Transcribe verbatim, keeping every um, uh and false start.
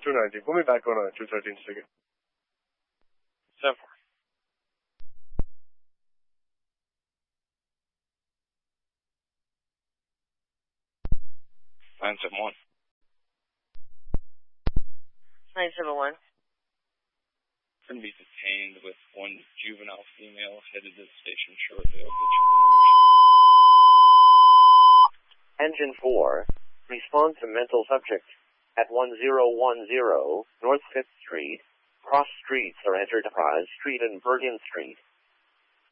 two ninety. Put me back on uh, two thirteen ticket. seven four. nine seven one. nine seven one. Going to be detained with one juvenile female headed to the station shortly. I'll get you the numbers. Engine four, respond to mental subject at one zero one zero North fifth Street. Cross streets are Enterprise Street and Bergen Street.